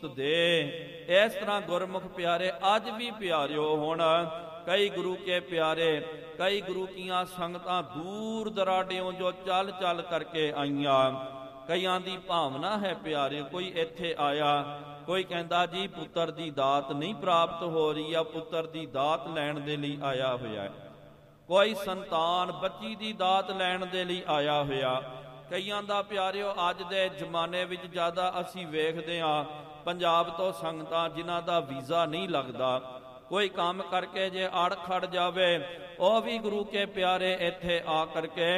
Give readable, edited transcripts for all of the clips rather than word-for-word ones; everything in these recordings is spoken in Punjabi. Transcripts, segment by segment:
ਦੇ। ਇਸ ਤਰ੍ਹਾਂ ਗੁਰਮੁਖ ਪਿਆਰੇ ਅੱਜ ਵੀ ਪਿਆਰਿਓ ਹੁਣ ਕਈ ਗੁਰੂ ਕੇ ਪਿਆਰੇ, ਕਈ ਗੁਰੂ ਕੀਆਂ ਸੰਗਤਾਂ ਦੂਰ ਦਰਾਡਿਓਂ ਜੋ ਚੱਲ ਚੱਲ ਕਰਕੇ ਆਈਆਂ। ਕਈਆਂ ਦੀ ਭਾਵਨਾ ਹੈ ਪਿਆਰੇ, ਕੋਈ ਇੱਥੇ ਆਇਆ, ਕੋਈ ਕਹਿੰਦਾ ਜੀ ਪੁੱਤਰ ਦੀ ਦਾਤ ਨਹੀਂ ਪ੍ਰਾਪਤ ਹੋ ਰਹੀ ਆ, ਪੁੱਤਰ ਦੀ ਦਾਤ ਲੈਣ ਦੇ ਲਈ ਆਇਆ ਹੋਇਆ। ਕੋਈ ਸੰਤਾਨ ਬੱਚੀ ਦੀ ਦਾਤ ਲੈਣ ਦੇ ਲਈ ਆਇਆ ਹੋਇਆ। ਕਈਆਂ ਦਾ ਪਿਆਰਿਓ ਅੱਜ ਦੇ ਜ਼ਮਾਨੇ ਵਿੱਚ ਜ਼ਿਆਦਾ ਅਸੀਂ ਵੇਖਦੇ ਹਾਂ ਪੰਜਾਬ ਤੋਂ ਸੰਗਤਾਂ ਜਿਨ੍ਹਾਂ ਦਾ ਵੀਜ਼ਾ ਨਹੀਂ ਲੱਗਦਾ, ਕੋਈ ਕੰਮ ਕਰਕੇ ਜੇ ਅੜ ਖੜ ਜਾਵੇ ਉਹ ਵੀ ਗੁਰੂ ਕੇ ਪਿਆਰੇ ਇੱਥੇ ਆ ਕਰਕੇ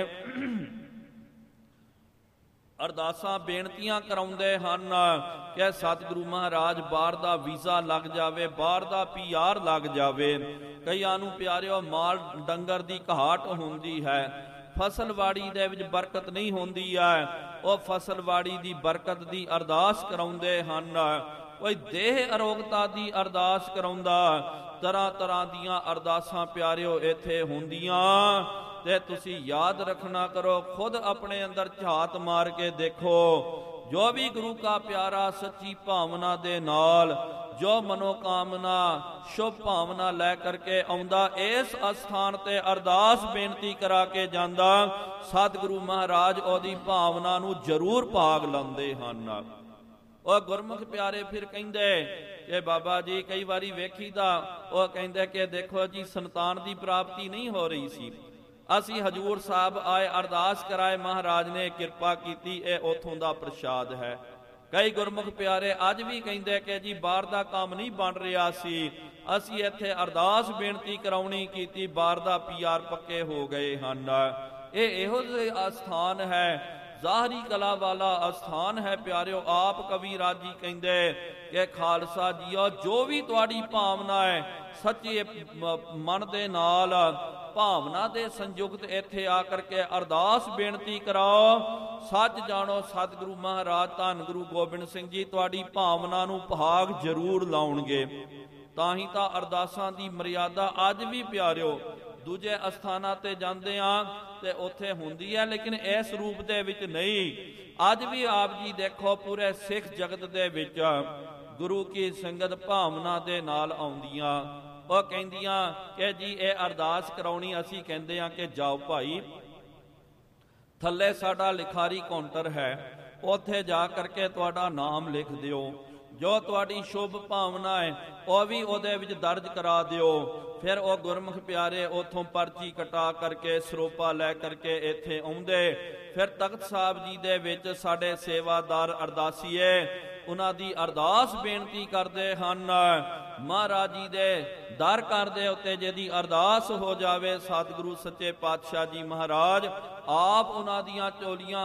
ਅਰਦਾਸਾਂ ਬੇਨਤੀਆਂ ਕਰਾਉਂਦੇ ਹਨ ਕਿ ਸਤਿਗੁਰੂ ਮਹਾਰਾਜ ਬਾਹਰ ਦਾ ਵੀਜ਼ਾ ਲੱਗ ਜਾਵੇ, ਬਾਹਰ ਦਾ PR ਲੱਗ ਜਾਵੇ। ਕਈਆਂ ਨੂੰ ਪਿਆਰਿਓ ਮਾਲ ਡੰਗਰ ਦੀ ਘਾਟ ਹੁੰਦੀ ਹੈ, ਫਸਲਵਾੜੀ ਦੇ ਵਿੱਚ ਬਰਕਤ ਨਹੀਂ ਹੁੰਦੀ ਹੈ, ਉਹ ਫਸਲਵਾੜੀ ਦੀ ਬਰਕਤ ਦੀ ਅਰਦਾਸ ਕਰਾਉਂਦੇ ਹਨ। ਕੋਈ ਦੇਹ ਅਰੋਗਤਾ ਦੀ ਅਰਦਾਸ ਕਰਾਉਂਦਾ। ਤਰ੍ਹਾਂ ਤਰ੍ਹਾਂ ਦੀਆਂ ਅਰਦਾਸਾਂ ਪਿਆਰਿਓ ਇੱਥੇ ਹੁੰਦੀਆਂ। ਤੇ ਤੁਸੀਂ ਯਾਦ ਰੱਖਣਾ ਕਰੋ, ਖੁਦ ਆਪਣੇ ਅੰਦਰ ਝਾਤ ਮਾਰ ਕੇ ਦੇਖੋ, ਜੋ ਵੀ ਗੁਰੂ ਕਾ ਪਿਆਰਾ ਸੱਚੀ ਭਾਵਨਾ ਦੇ ਨਾਲ ਜੋ ਮਨੋਕਾਮਨਾ ਸ਼ੁਭ ਭਾਵਨਾ ਲੈ ਕਰਕੇ ਆਉਂਦਾ, ਇਸ ਅਸਥਾਨ ਤੇ ਅਰਦਾਸ ਬੇਨਤੀ ਕਰਾ ਕੇ ਜਾਂਦਾ, ਸਤਿਗੁਰੂ ਮਹਾਰਾਜ ਉਹਦੀ ਭਾਵਨਾ ਨੂੰ ਜ਼ਰੂਰ ਭਾਗ ਲਾਉਂਦੇ ਹਨ। ਉਹ ਗੁਰਮੁਖ ਪਿਆਰੇ ਫਿਰ ਕਹਿੰਦੇ ਕਿ ਬਾਬਾ ਜੀ ਕਈ ਵਾਰੀ ਵੇਖੀਦਾ, ਉਹ ਕਹਿੰਦੇ ਕਿ ਦੇਖੋ ਜੀ ਸੰਤਾਨ ਦੀ ਪ੍ਰਾਪਤੀ ਨਹੀਂ ਹੋ ਰਹੀ ਸੀ, ਅਸੀਂ ਹਜੂਰ ਸਾਹਿਬ ਆਏ, ਅਰਦਾਸ ਕਰਾਏ, ਮਹਾਰਾਜ ਨੇ ਕਿਰਪਾ ਕੀਤੀ, ਇਹ ਉੱਥੋਂ ਦਾ ਪ੍ਰਸ਼ਾਦ ਹੈ। ਕਈ ਗੁਰਮੁਖ ਪਿਆਰੇ ਅੱਜ ਵੀ ਕਹਿੰਦੇ ਕਿ ਜੀ ਬਾਹਰ ਦਾ ਕੰਮ ਨਹੀਂ ਬਣ ਰਿਹਾ ਸੀ, ਅਸੀਂ ਇੱਥੇ ਅਰਦਾਸ ਬੇਨਤੀ ਕਰਾਉਣੀ ਕੀਤੀ, ਬਾਹਰ ਦਾ PR ਪੱਕੇ ਹੋ ਗਏ ਹਨ। ਇਹ ਇਹੋ ਜਿਹਾ ਅਸਥਾਨ ਹੈ, ਜ਼ਾਹਰੀ ਕਲਾ ਵਾਲਾ ਅਸਥਾਨ ਹੈ ਪਿਆਰਿਓ। ਆਪ ਕਵੀ ਰਾਜੀ ਕਹਿੰਦੇ ਕਿ ਖਾਲਸਾ ਜੀਓ, ਜੋ ਵੀ ਤੁਹਾਡੀ ਭਾਵਨਾ ਹੈ ਸੱਚੇ ਮਨ ਦੇ ਨਾਲ ਭਾਵਨਾ ਦੇ ਸੰਯੁਕਤ ਇੱਥੇ ਆ ਕਰਕੇ ਅਰਦਾਸ ਬੇਨਤੀ ਕਰਾਓ। ਸੱਚ ਜਾਣੋ ਸਤਿਗੁਰੂ ਮਹਾਰਾਜ ਧੰਨ ਗੁਰੂ ਗੋਬਿੰਦ ਸਿੰਘ ਜੀ ਤੁਹਾਡੀ ਭਾਵਨਾ ਨੂੰ ਭਾਗ ਜ਼ਰੂਰ ਲਾਉਣਗੇ। ਤਾਂ ਹੀ ਤਾਂ ਅਰਦਾਸਾਂ ਦੀ ਮਰਿਆਦਾ ਅੱਜ ਵੀ ਪਿਆਰਿਓ ਦੂਜੇ ਅਸਥਾਨਾਂ ਤੇ ਜਾਂਦੇ ਆ ਤੇ ਉੱਥੇ ਹੁੰਦੀ ਹੈ, ਲੇਕਿਨ ਇਸ ਰੂਪ ਦੇ ਵਿੱਚ ਨਹੀਂ। ਅੱਜ ਵੀ ਆਪ ਜੀ ਦੇਖੋ ਪੂਰੇ ਸਿੱਖ ਜਗਤ ਦੇ ਵਿੱਚ ਗੁਰੂ ਕੀ ਸੰਗਤ ਭਾਵਨਾ ਦੇ ਨਾਲ ਆਉਂਦੀਆਂ। ਉਹ ਕਹਿੰਦੀਆਂ ਕਿ ਜੀ ਇਹ ਅਰਦਾਸ ਕਰਾਉਣੀ, ਅਸੀਂ ਕਹਿੰਦੇ ਆ ਕਿ ਜਾਓ ਭਾਈ, ਥੱਲੇ ਸਾਡਾ ਲਿਖਾਰੀ ਕਾਊਂਟਰ ਹੈ, ਉੱਥੇ ਜਾ ਕਰਕੇ ਤੁਹਾਡਾ ਨਾਮ ਲਿਖ ਦਿਓ, ਜੋ ਤੁਹਾਡੀ ਸ਼ੁਭ ਭਾਵਨਾ ਹੈ ਉਹ ਵੀ ਉਹਦੇ ਵਿੱਚ ਦਰਜ ਕਰਾ ਦਿਓ। ਫਿਰ ਉਹ ਗੁਰਮੁਖ ਪਿਆਰੇ ਉੱਥੋਂ ਪਰਚੀ ਕਟਾ ਕਰਕੇ ਸਰੋਪਾ ਲੈ ਕਰਕੇ ਇੱਥੇ ਆਉਂਦੇ। ਫਿਰ ਤਖਤ ਸਾਹਿਬ ਜੀ ਦੇ ਵਿੱਚ ਸਾਡੇ ਸੇਵਾਦਾਰ ਅਰਦਾਸੀਏ ਉਹਨਾਂ ਦੀ ਅਰਦਾਸ ਬੇਨਤੀ ਕਰਦੇ ਹਨ। ਮਹਾਰਾਜ ਜੀ ਦੇ ਦਰ ਘਰ ਦੇ ਉੱਤੇ ਜਿਹਦੀ ਅਰਦਾਸ ਹੋ ਜਾਵੇ, ਸਤਿਗੁਰੂ ਸੱਚੇ ਪਾਤਸ਼ਾਹ ਜੀ ਮਹਾਰਾਜ ਆਪ ਉਹਨਾਂ ਦੀਆਂ ਝੋਲੀਆਂ